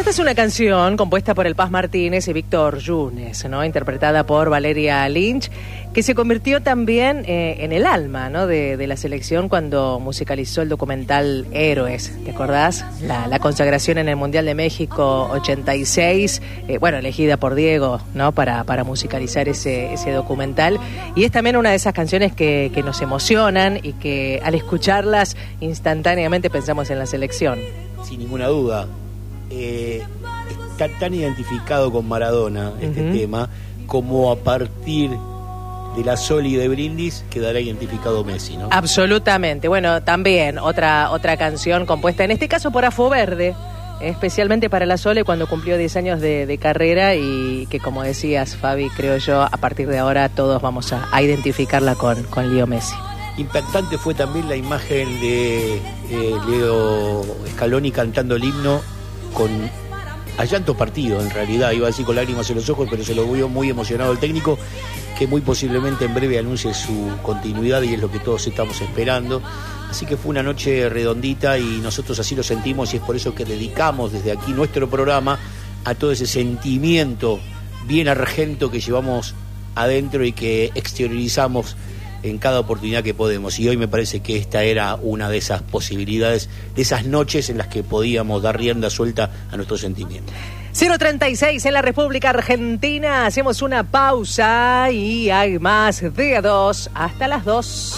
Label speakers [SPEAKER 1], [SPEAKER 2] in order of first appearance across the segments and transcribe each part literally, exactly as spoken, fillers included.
[SPEAKER 1] Esta es una canción compuesta por el Paz Martínez y Víctor Yunes, ¿no? Interpretada por Valeria Lynch, que se convirtió también eh, en el alma, ¿no? de, de la selección cuando musicalizó el documental Héroes. ¿Te acordás? La, la consagración en el Mundial de México ochenta y seis, eh, bueno, elegida por Diego, ¿no? Para, para musicalizar ese, ese documental. Y es también una de esas canciones que, que nos emocionan y que al escucharlas instantáneamente pensamos en la selección.
[SPEAKER 2] Sin ninguna duda. Eh, está tan identificado con Maradona este uh-huh. tema, como a partir de la Soli de Brindis quedará identificado Messi, ¿no? Absolutamente. Bueno, también otra otra canción compuesta en este caso por Afo Verde, especialmente para la Sole cuando cumplió diez años de, de carrera, y que, como decías, Fabi, creo yo, a partir de ahora todos vamos a, a identificarla con, con Leo Messi. Impactante fue también la imagen de eh, Leo Scaloni cantando el himno con a llanto partido, en realidad, iba a decir con lágrimas en los ojos, pero se lo vio muy emocionado el técnico, que muy posiblemente en breve anuncie su continuidad, y es lo que todos estamos esperando. Así que fue una noche redondita y nosotros así lo sentimos, y es por eso que dedicamos desde aquí nuestro programa a todo ese sentimiento bien argento que llevamos adentro y que exteriorizamos en cada oportunidad que podemos. Y hoy me parece que esta era una de esas posibilidades, de esas noches en las que podíamos dar rienda suelta a nuestros sentimientos. cero treinta y seis en la República Argentina. Hacemos una pausa y hay más de a dos hasta las dos.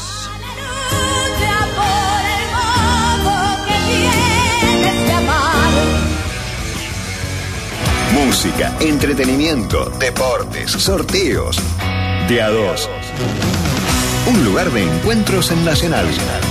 [SPEAKER 3] Música, entretenimiento, deportes, sorteos. De a dos. Un lugar de encuentros en Nacional.